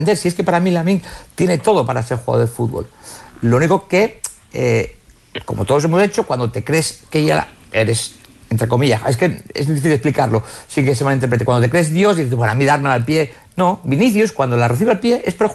Si es que para mí Lamine tiene todo para ser jugador de fútbol. Lo único que, como todos hemos hecho, cuando te crees que ya eres, entre comillas, es que es difícil explicarlo sin que se malinterprete. Cuando te crees Dios, dices, bueno, a mí darme al pie. No, Vinicius, cuando la recibe al pie, es